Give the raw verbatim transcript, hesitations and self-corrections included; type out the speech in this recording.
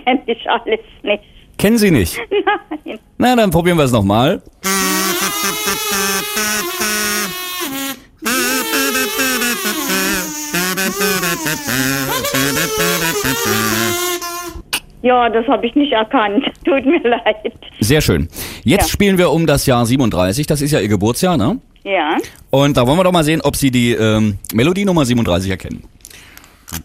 kenne ich alles nicht. Kennen Sie nicht? Nein. Na, dann probieren wir es nochmal. Ja, das habe ich nicht erkannt. Tut mir leid. Sehr schön. Jetzt Ja. spielen wir um das Jahr siebenunddreißig. Das ist ja Ihr Geburtsjahr, ne? Ja. Und da wollen wir doch mal sehen, ob Sie die ähm, Melodie Nummer siebenunddreißig erkennen.